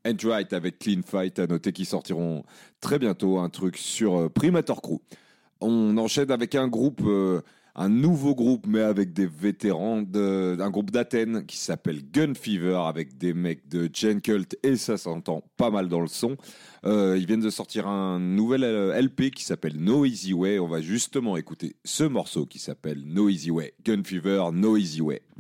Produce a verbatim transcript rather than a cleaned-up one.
Endright avec Clean Fight, à noter qu'ils sortiront très bientôt un truc sur euh, Primator Crew. On enchaîne avec un groupe, euh, un nouveau groupe, mais avec des vétérans, de, un groupe d'Athènes qui s'appelle Gun Fever, avec des mecs de Gen Cult, et ça s'entend pas mal dans le son. Euh, ils viennent de sortir un nouvel L P qui s'appelle No Easy Way. On va justement écouter ce morceau qui s'appelle No Easy Way. Gun Fever, No Easy Way.